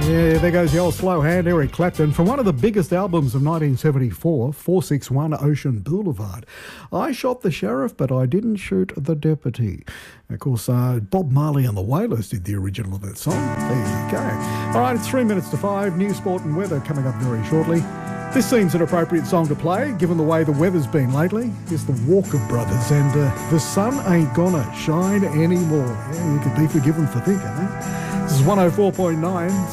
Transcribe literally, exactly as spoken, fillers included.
Yeah, there goes the old slow hand, Eric Clapton, from one of the biggest albums of nineteen seventy-four, four six one Ocean Boulevard. I shot the sheriff, but I didn't shoot the deputy. Of course, uh, Bob Marley and the Wailers did the original of that song. There you go. All right, it's three minutes to five. News, sport and weather coming up very shortly. This seems an appropriate song to play, given the way the weather's been lately. It's the Walker Brothers, and uh, the sun ain't gonna shine anymore. Yeah, you could be forgiven for thinking that. This is one oh four point nine.